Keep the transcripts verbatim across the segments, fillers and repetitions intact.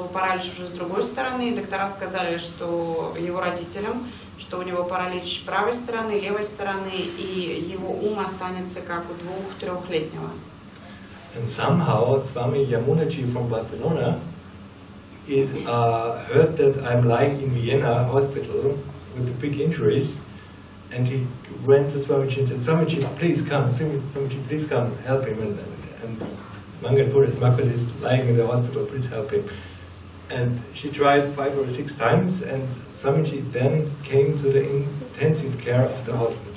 был паралич уже с другой стороны. Доктора сказали, что его родителям, что у него паралич правой стороны, левой стороны, и его ум останется как у двух-трехлетнего. And somehow Swami Yamunaji from Barcelona is, uh, heard that I'm lying in Vienna hospital with the big injuries, and he went to Swamiji and said, Swamiji, please come, Swamiji, please come, help him. And, and Mangalpuri, Marcus is lying in the hospital, please help him. And she tried five or six times, and Swamiji then came to the intensive care of the hospital.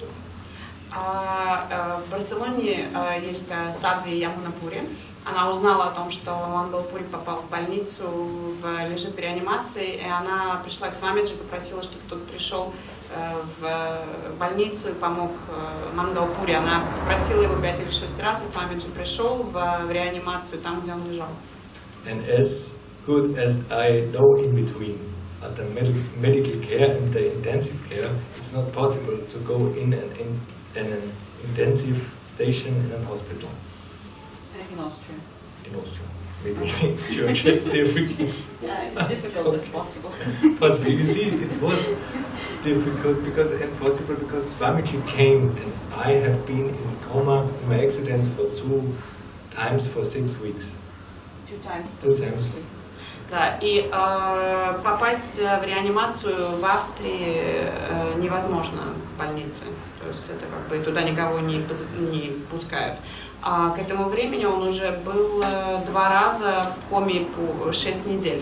В Барселоне есть Садви Ямунапури. Она узнала о том, что Мангалпури попал в больницу, в, лежит в реанимации, и она пришла к Свамиджи, попросила, чтобы тот пришел в больницу и помог Мангалпури. Она попросила его пять или шесть раз, и Свамиджи пришел в, в реанимацию, там, где он лежал. And as good as I know in between at the med medical care and the intensive care, it's not possible to go in and in, in an intensive station in a hospital. In Austria. In Austria. Maybe in Georgia it's difficult. Yeah, it's difficult, it's possible. Possible. You see, it was difficult because impossible because Swamiji came, and I have been in coma in my accidents for two times for six weeks. Two times. Two times. Да, и э, попасть в реанимацию в Австрии э, невозможно в больнице. То есть это как бы туда никого не, не пускают. А к этому времени он уже был э, два раза в коме по шесть недель.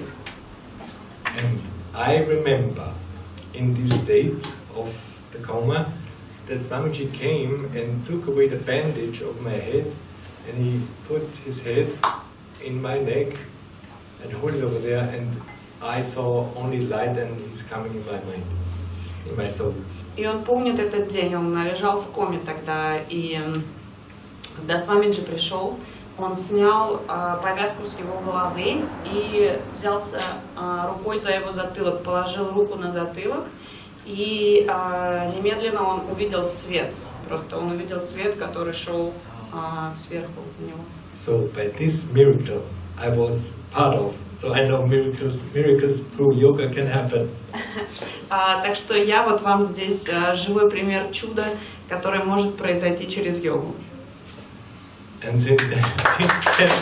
And I remember in this state of the coma that Swamiji came and took away the bandage of my head, and he put his head in my neck and hold it over there, and I saw only light, and he's coming in my mind, in my soul. И он помнит этот день, он лежал в коме тогда, и когда Свамиджи пришел, он снял э, повязку с его головы и взялся э, рукой за его затылок, положил руку на затылок, и э, немедленно он увидел свет, просто он увидел свет, который шел э, сверху у него. So by this miracle, I was part of. So I know miracles, miracles through yoga can happen. А, так что я вот вам здесь а, живой пример чуда, который может произойти через йогу. And since then, since then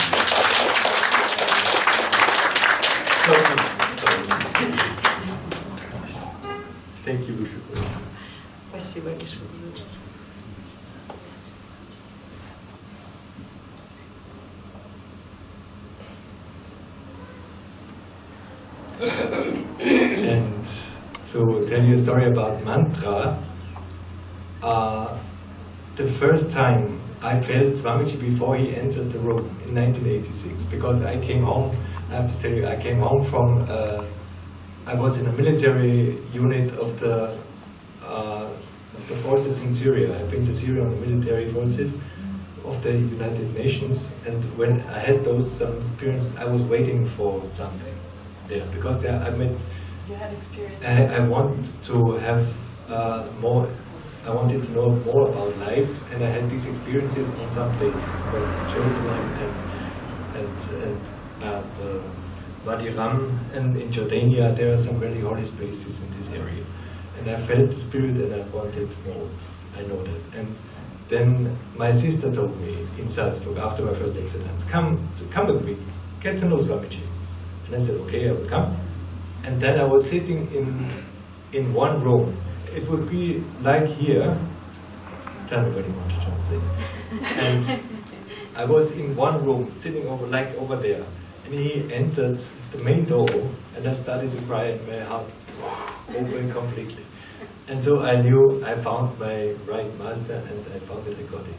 thank you, Vishnu. Спасибо, Вишну. And to tell you a story about mantra, uh, the first time I felt Swamiji before he entered the room in nineteen eighty-six, because I came home, I have to tell you, I came home from, uh, I was in a military unit of the, uh, of the forces in Syria. I've been to Syria on the military forces of the United Nations, and when I had those some experience, I was waiting for something there, because there I met, You had experience. I, I want to have uh, more, I wanted to know more about life, and I had these experiences on some places, because Jerusalem and, and, and uh, the Wadi Ram and in Jordania, there are some really holy places in this area. And I felt the spirit and I wanted more, I know that. And then my sister told me in Salzburg after my first accident, come, come with me, get to know Swamiji. And I said, okay, I will come. And then I was sitting in in one room. It would be like here. Tell me when you want to translate. And I was in one room, sitting over like over there. And he entered the main door, and I started to cry, and my heart opened completely. And so I knew I found my right master, and I found it, I got it.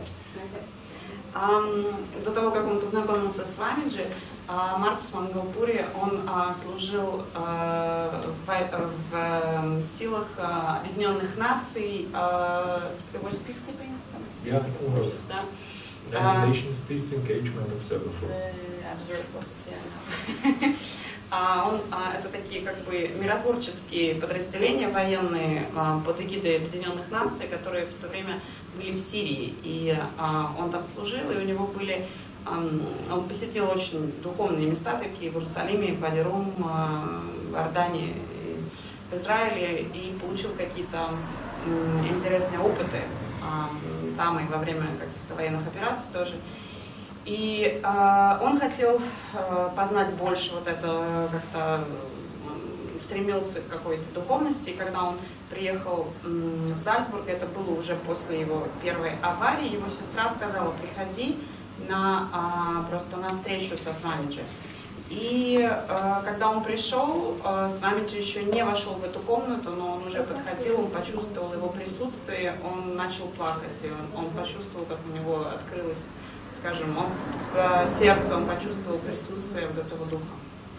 Um, до того, как он познакомился с Свамиджи, uh, Маркус Мангалпури, он uh, служил uh, в, в силах uh, Объединенных Наций. Uh, it was peacekeeping? Yeah, forces, да? United Nations Peace Engagement Observer Force. Observer forces, yeah. Uh, он, uh, это такие как бы миротворческие подразделения военные uh, под эгидой Объединенных Наций, которые в то время были в Сирии, и uh, он там служил, и у него были Он посетил очень духовные места, такие в Иерусалиме, в Валерум, в Иордании, в Израиле, и получил какие-то интересные опыты там и во время каких-то военных операций тоже. И он хотел познать больше вот это, как-то стремился к какой-то духовности, и когда он приехал в Зальцбург, это было уже после его первой аварии, его сестра сказала: приходи на, а, просто на встречу со Свамиджи. И а, когда он пришел, а, Свамиджи еще не вошел в эту комнату, но он уже подходил, он почувствовал его присутствие, он начал плакать, и он, он почувствовал, как у него открылось, скажем, он, в сердце, он почувствовал присутствие вот этого духа.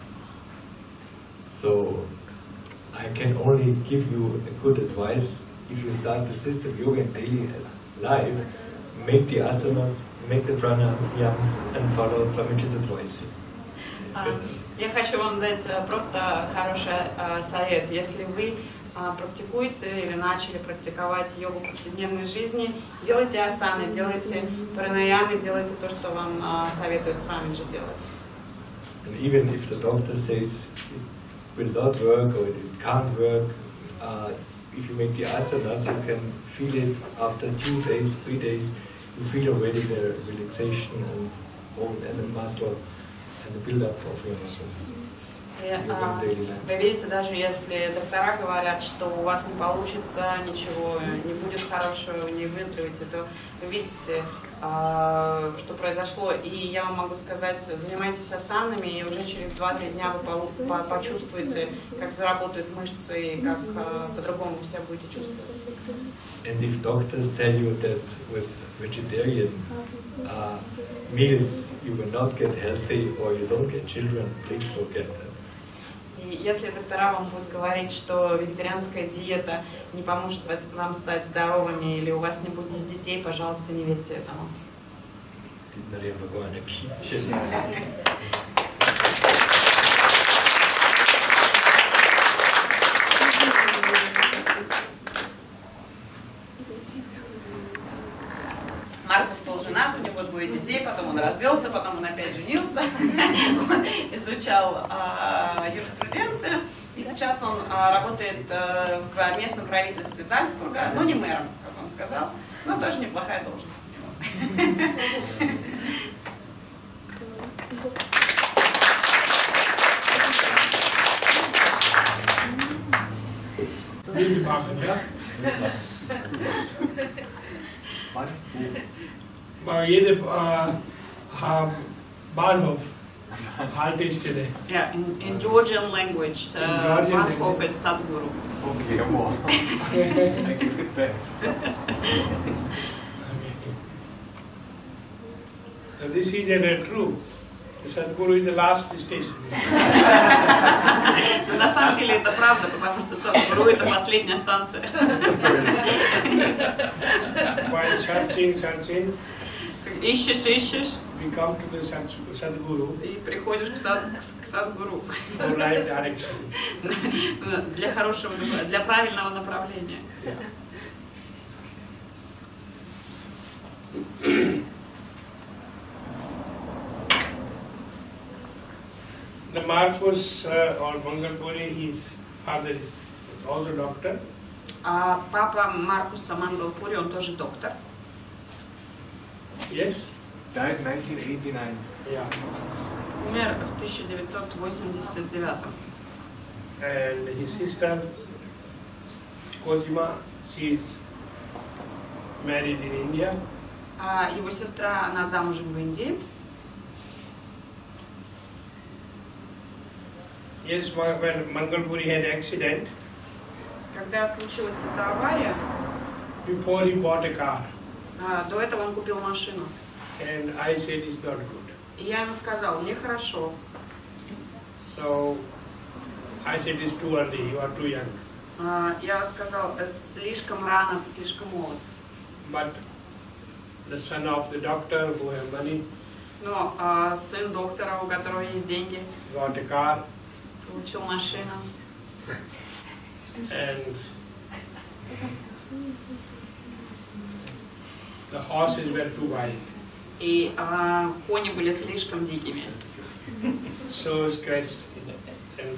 So, I can only give you a good advice. If you start the system yoga in daily life, make the asanas, make the pranayams, and follow Swamiji's advices. Я хочу вам дать просто хороший совет. Если вы практикуете или начали практиковать йогу в повседневной жизни, делайте асаны, делайте пранаямы, делайте то, что вам советует Свамиджи делать. And even if the doctor says it will not work or it can't work, uh, if you make the asanas, you can feel it after two days, three days. You feel already the relaxation and bone and the muscle and the build-up of your muscles. И, а, вы видите, даже если доктора говорят, что у вас не получится, ничего не будет хорошего, вы не выздоровеете, то вы видите, а, что произошло. И я вам могу сказать, занимайтесь асанами, и уже через два-три дня вы по по почувствуете, как заработают мышцы, и как а, по-другому вы себя будете чувствовать. And if doctors tell you that with vegetarian uh, meals you will not get healthy or you don't get children, please forget that. И если доктора вам будут говорить, что вегетарианская диета не поможет вам стать здоровыми или у вас не будет детей, пожалуйста, не верьте этому. Маркус был женат, у него двое детей, потом он развелся, потом он опять женился, он изучал а, юриспруденцию, и сейчас он а, работает а, в местном правительстве Зальцбурга, ну не мэром, как он сказал, но тоже неплохая должность у него. Jede Bahnhof Haltestelle. Yeah, in, in Georgian language, uh, Bahnhof is Sadhguru. Okay, come on. I give it back. So this is uh, true. Sadhguru is the last station. На самом деле это правда, потому что Садхгуру это последняя станция. While searching, searching, ищешь, ищешь, we come to the Sadhguru и приходишь к, сад, к Садхгуру. for right direction. Для хорошего, для правильного направления. Yeah. The Marcus uh, or Mangalpuri, his father is also doctor. А папа Маркуса Мангалпури, он тоже доктор. Yes? Died nineteen eighty-nine. Yeah. Умер в тысяча девятьсот восемьдесят девятом. And his sister Cosima, she is married in India. А его сестра, она замужем в Индии. Yes, when Mangalpuri had accident, Когда случилась эта авария, before he bought a car, а, до этого он купил машину. and I said it's not good. И я ему сказал, нехорошо. So I said it's too early, you are too young. А, я сказал, это слишком рано, ты слишком молод. But the son of the doctor who had money Но а, сын доктора, у которого есть деньги, got a car, получил машину. and the horses were too wild. и а, кони были слишком дикими. So is Christ.